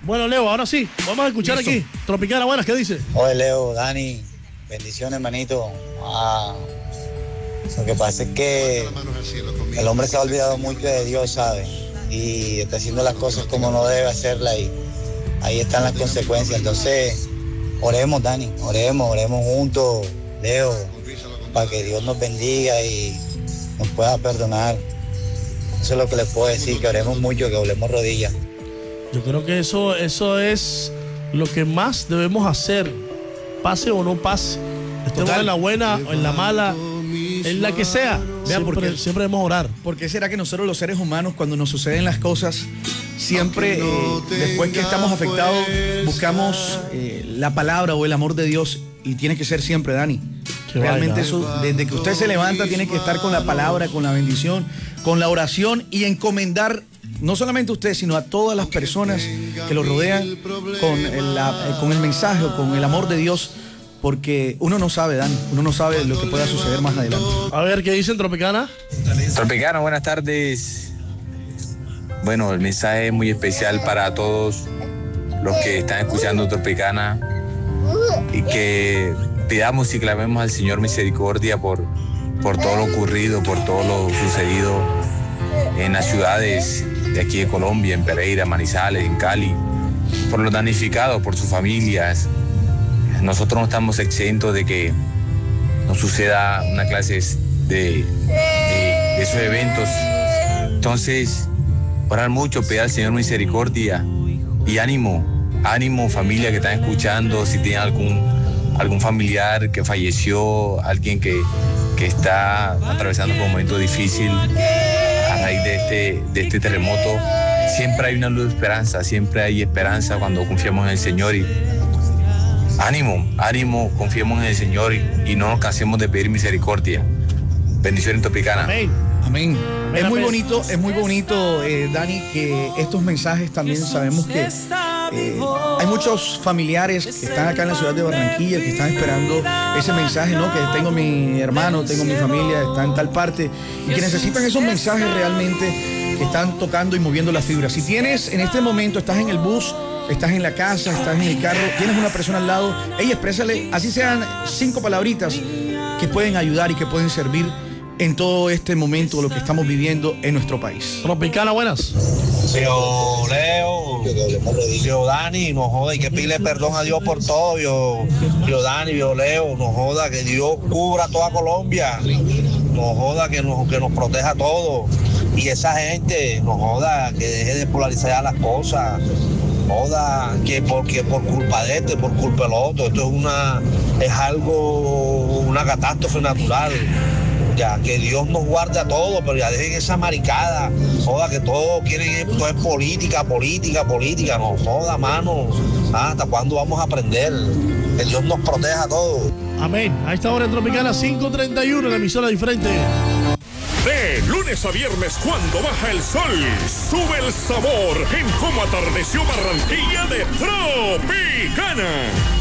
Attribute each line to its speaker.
Speaker 1: Bueno, Leo, ahora sí, vamos a escuchar aquí. Tropicana, buenas, ¿qué dice?
Speaker 2: Oye, Leo, Dani, bendiciones, manito. Lo que pasa es que el hombre se ha olvidado mucho de Dios, ¿sabes? Y está haciendo las cosas como no debe hacerlas y ahí están las consecuencias. Entonces, oremos, Dani, oremos juntos, Leo, para que Dios nos bendiga y nos pueda perdonar. Eso es lo que les puedo decir, que oremos mucho, que doblemos rodillas.
Speaker 1: Yo creo que eso es lo que más debemos hacer, pase o no pase. Estemos en la buena o en la mala, en la que sea. Siempre debemos orar.
Speaker 3: ¿Por qué será que nosotros los seres humanos, cuando nos suceden las cosas, siempre, después que estamos afectados, buscamos la palabra o el amor de Dios? Y tiene que ser siempre, Dani. Realmente eso, desde que usted se levanta, tiene que estar con la palabra, con la bendición, con la oración y encomendar no solamente a usted, sino a todas las personas que lo rodean con el mensaje o con el amor de Dios, porque uno no sabe, Dani, uno no sabe lo que pueda suceder más adelante.
Speaker 1: A ver, ¿qué dicen, Tropicana?
Speaker 4: Tropicana, buenas tardes. Bueno, el mensaje es muy especial para todos los que están escuchando Tropicana y que pidamos y clamemos al Señor misericordia por todo lo ocurrido, por todo lo sucedido en las ciudades de aquí de Colombia, en Pereira, Manizales, en Cali, por los damnificados, por sus familias. Nosotros no estamos exentos de que nos suceda una clase de esos eventos. Entonces, orar mucho, pedir al Señor misericordia y ánimo familia que están escuchando, si tienen algún familiar que falleció, alguien que está atravesando por un momento difícil a raíz de este terremoto, siempre hay una luz de esperanza, siempre hay esperanza cuando confiamos en el Señor. Y ánimo, confiemos en el Señor y no nos cansemos de pedir misericordia. Bendiciones, Tropicana.
Speaker 3: Amén. Es muy bonito, Dani, que estos mensajes también sabemos que hay muchos familiares que están acá en la ciudad de Barranquilla que están esperando ese mensaje, ¿no? Que tengo mi hermano, tengo mi familia, está en tal parte y que necesitan esos mensajes realmente que están tocando y moviendo las fibras. Si tienes en este momento, estás en el bus, estás en la casa, estás en el carro, tienes una persona al lado, exprésale, así sean 5 palabritas que pueden ayudar y que pueden servir en todo este momento, lo que estamos viviendo en nuestro país.
Speaker 1: Tropicana, buenas.
Speaker 5: Yo, Leo, yo, Dani, no joda, hay que pedirle perdón a Dios por todo. Yo, Dani, yo, Leo, no joda, que Dios cubra toda Colombia. No joda, que nos proteja a todos. Y esa gente, no joda, que deje de polarizar las cosas. Joda, que porque por culpa de por culpa del otro. Esto es una catástrofe natural. Ya, que Dios nos guarde a todos, pero ya dejen esa maricada. Joda, que todos quieren, esto es política. No joda, mano. ¿Hasta cuándo vamos a aprender? Que Dios nos proteja a todos.
Speaker 1: Amén. A esta hora en Tropicana 5:31, la emisora diferente.
Speaker 6: De lunes a viernes, cuando baja el sol, sube el sabor en cómo atardeció Barranquilla de Tropicana.